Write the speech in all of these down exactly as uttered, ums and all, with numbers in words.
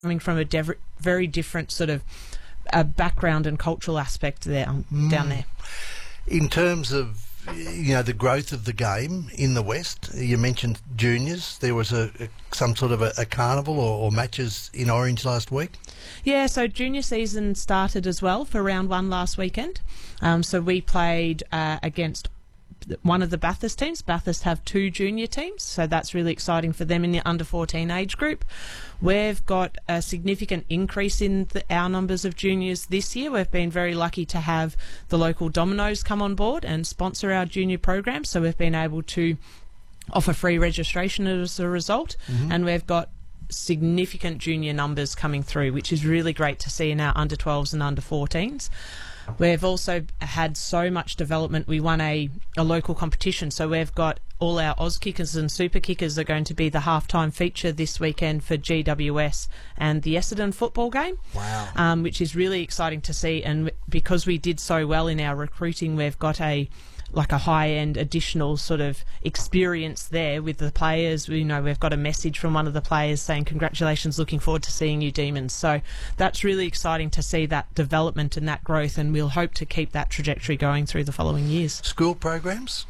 coming from a dev- very different sort of uh, background and cultural aspect there um, mm. down there. In terms of, you know, the growth of the game in the West, you mentioned juniors. There was a, a some sort of a, a carnival or, or matches in Orange last week. Yeah, so junior season started as well for round one last weekend. Um, so we played uh, against one of the Bathurst teams. Bathurst have two junior teams, so that's really exciting for them in the under fourteen age group. We've got a significant increase in the, our numbers of juniors this year. We've been very lucky to have the local Domino's come on board and sponsor our junior program, so we've been able to offer free registration as a result, mm-hmm. and we've got significant junior numbers coming through, which is really great to see in our under twelves and under fourteens. We've also had so much development. We won a, a local competition, so we've got all our Oz Kickers and Super Kickers are going to be the halftime feature this weekend for G W S and the Essendon football game. Wow. Um, which is really exciting to see, and because we did so well in our recruiting, we've got a like a high-end additional sort of experience there with the players. You know, we've got a message from one of the players saying, congratulations, looking forward to seeing you, Demons. So that's really exciting to see that development and that growth, and we'll hope to keep that trajectory going through the following years. School programs?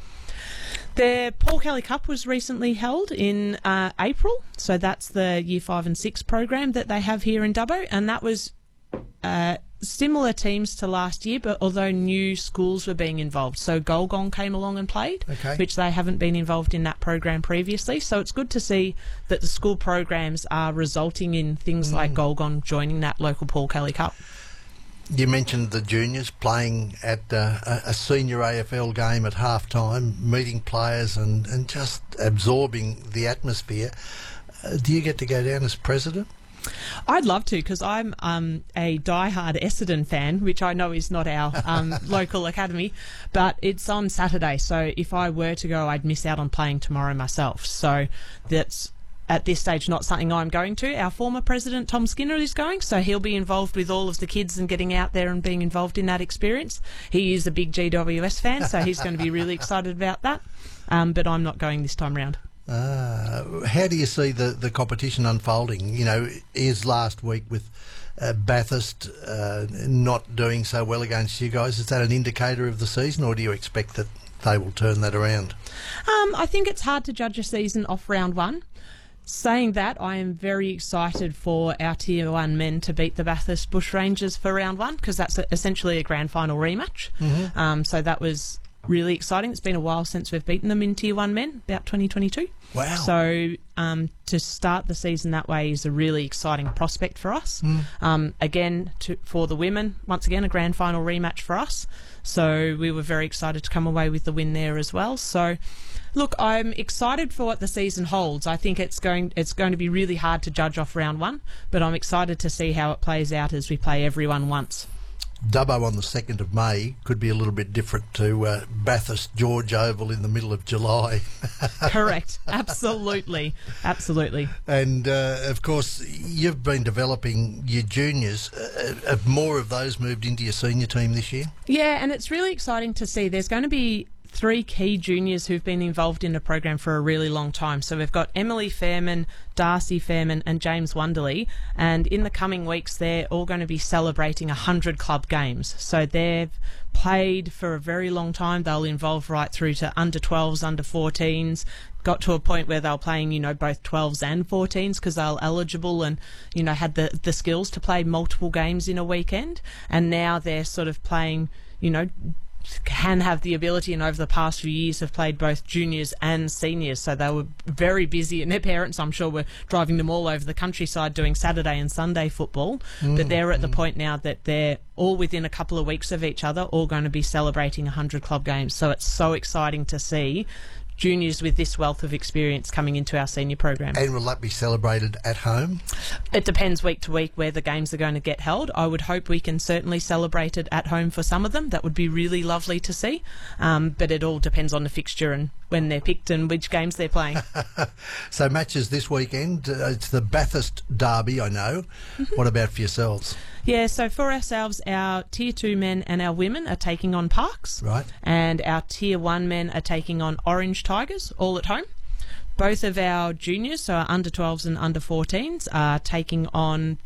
The Paul Kelly Cup was recently held in uh, April, so that's the Year five and six program that they have here in Dubbo, and that was uh, similar teams to last year, but although new schools were being involved. So Golgong came along and played, okay. which they haven't been involved in that program previously. So it's good to see that the school programs are resulting in things mm. like Golgong joining that local Paul Kelly Cup. You mentioned the juniors playing at uh, a senior A F L game at half-time, meeting players and, and just absorbing the atmosphere. Uh, do you get to go down as president? I'd love to, because I'm um, a diehard Essendon fan, which I know is not our um, local academy, but it's on Saturday, so if I were to go, I'd miss out on playing tomorrow myself. So that's, at this stage, not something I'm going to. Our former president, Tom Skinner, is going, so he'll be involved with all of the kids and getting out there and being involved in that experience. He is a big G W S fan, so he's going to be really excited about that, um, but I'm not going this time round. Uh, how do you see the, the competition unfolding? You know, is last week with uh, Bathurst uh, not doing so well against you guys, is that an indicator of the season, or do you expect that they will turn that around? Um, I think it's hard to judge a season off round one. Saying that, I am very excited for our Tier one men to beat the Bathurst Bushrangers for round one, because that's a, essentially a grand final rematch. Mm-hmm. Um, so that was really exciting. It's been a while since we've beaten them in Tier one men, about twenty twenty-two. Wow. So um, to start the season that way is a really exciting prospect for us. Mm. Um, again, to, for the women, once again, a grand final rematch for us. So we were very excited to come away with the win there as well. So look, I'm excited for what the season holds. I think it's going it's going to be really hard to judge off round one, but I'm excited to see how it plays out as we play everyone once. Dubbo on the second of May could be a little bit different to uh, Bathurst George Oval in the middle of July. Correct. Absolutely. Absolutely. And, uh, of course, you've been developing your juniors. Uh, have more of those moved into your senior team this year? Yeah, and it's really exciting to see. There's going to be three key juniors who've been involved in the program for a really long time. So we've got Emily Fairman, Darcy Fairman and James Wonderly, and in the coming weeks they're all going to be celebrating one hundred club games. So they've played for a very long time. They'll involve right through to under twelves, under fourteens, got to a point where they were playing, you know, both twelves and fourteens because they were eligible and, you know, had the, the skills to play multiple games in a weekend. And now they're sort of playing, you know, can have the ability, and over the past few years have played both juniors and seniors, so they were very busy, and their parents, I'm sure, were driving them all over the countryside doing Saturday and Sunday football. Mm, but they're at mm. the point now that they're all within a couple of weeks of each other, all going to be celebrating one hundred club games. So it's so exciting to see juniors with this wealth of experience coming into our senior program. And will that be celebrated at home? It depends week to week where the games are going to get held. I would hope we can certainly celebrate it at home for some of them. That would be really lovely to see. Um, but it all depends on the fixture and when they're picked and which games they're playing. So matches this weekend. Uh, it's the Bathurst Derby, I know. What about for yourselves? Yeah, so for ourselves, our Tier two men and our women are taking on Parks. Right. And our Tier one men are taking on Orange Tigers, all at home. Both of our juniors, so our under twelves and under fourteens, are taking on